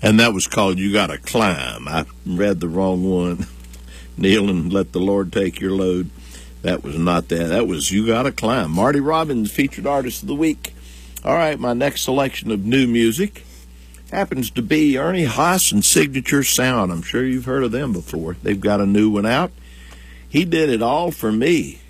And that was called You Gotta Climb. I read the wrong one. Kneel and let the Lord take your load. That was not that. That was You Gotta Climb. Marty Robbins, featured artist of the week. All right, my next selection of new music happens to be Ernie Haas and Signature Sound. I'm sure you've heard of them before. They've got a new one out. He did it all for me.